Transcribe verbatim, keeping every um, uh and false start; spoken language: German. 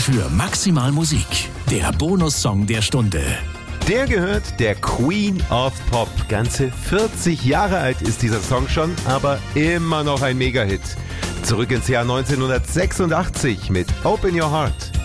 für Maximal Musik. Der Bonussong der Stunde. Der gehört der Queen of Pop. Ganze vierzig Jahre alt ist dieser Song schon, aber immer noch ein Mega-Hit. Zurück ins Jahr neunzehnhundertsechsundachtzig mit Open Your Heart.